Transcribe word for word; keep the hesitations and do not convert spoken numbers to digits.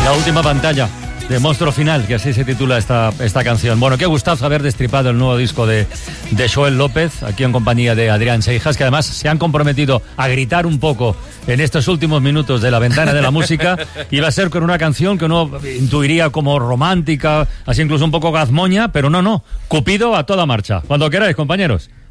La última pantalla de Monstruo Final, que así se titula esta, esta canción. Bueno, qué gustazo haber destripado el nuevo disco de, de Joel López, aquí en compañía de Adrián Seijas, que además se han comprometido a gritar un poco en estos últimos minutos de La Ventana de la Música. Iba a ser con una canción que uno intuiría como romántica, así incluso un poco gazmoña, pero no, no, Cupido a toda marcha. Cuando queráis, compañeros.